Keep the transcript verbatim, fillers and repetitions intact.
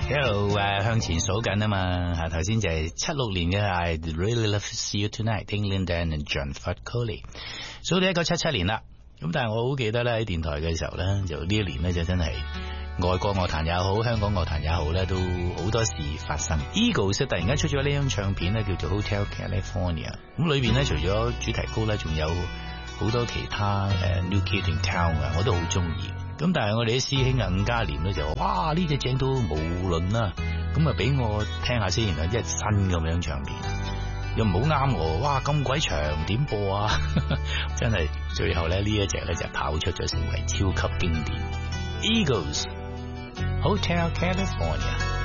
一路誒向前數緊啊嘛，嚇頭先就係七六年嘅係 Really Love to See You Tonight，England and John Ford-Coley， 數到一九七七年啦。咁但係我好記得咧喺電台嘅時候咧，就呢一年咧就真係外國樂壇也好，香港樂壇也好咧，都好多事發生。Eagles 突然間出咗呢張唱片咧，叫做 Hotel California， 咁裏邊咧除咗主題曲咧，仲有好多其他誒、uh, New Kid in Town 啊，我都好中意。咁但係我哋啲師兄啊伍嘉廉咧就話：哇呢隻正到無論啦，咁啊俾我聽下先，原來一新咁樣唱片，又唔好啱我，哇咁鬼長點播啊！真係最後咧呢一隻咧就跑出咗成為超級經典。Eagles Hotel California。